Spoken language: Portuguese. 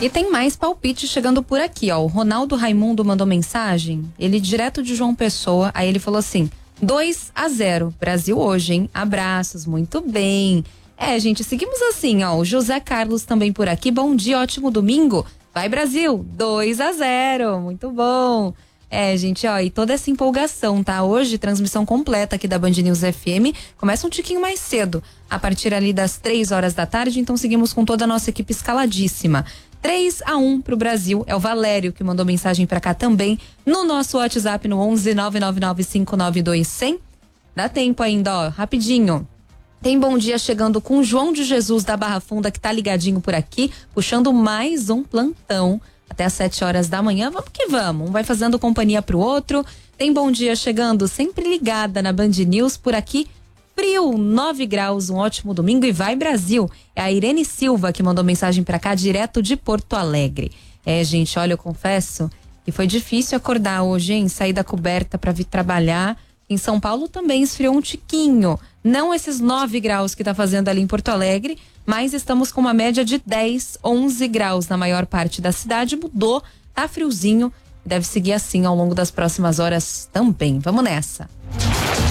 E tem mais palpite chegando por aqui, ó. O Ronaldo Raimundo mandou mensagem, ele direto de João Pessoa, aí ele falou assim: 2-0, Brasil hoje, hein? Abraços, muito bem. Gente, seguimos assim, ó. O José Carlos também por aqui. Bom dia, ótimo domingo. Vai, Brasil, 2-0, muito bom. Gente, ó, e toda essa empolgação, tá? Hoje, transmissão completa aqui da Band News FM. Começa um tiquinho mais cedo, a partir ali das 3 horas da tarde. Então, seguimos com toda a nossa equipe escaladíssima. 3-1 pro Brasil. É o Valério que mandou mensagem pra cá também. No nosso WhatsApp, no 11 999592100. Dá tempo ainda, ó, rapidinho. Tem bom dia chegando com o João de Jesus da Barra Funda, que tá ligadinho por aqui, puxando mais um plantão até às 7 horas da manhã. Vamos que vamos, um vai fazendo companhia pro outro. Tem bom dia chegando, sempre ligada na Band News por aqui. Frio, 9 graus, um ótimo domingo e vai Brasil. É a Irene Silva que mandou mensagem pra cá, direto de Porto Alegre. Gente, olha, eu confesso que foi difícil acordar hoje, hein? Sair da coberta pra vir trabalhar. Em São Paulo também esfriou um tiquinho. Não esses 9 graus que tá fazendo ali em Porto Alegre, mas estamos com uma média de 10, 11 graus na maior parte da cidade. Mudou, tá friozinho. Deve seguir assim ao longo das próximas horas também. Vamos nessa.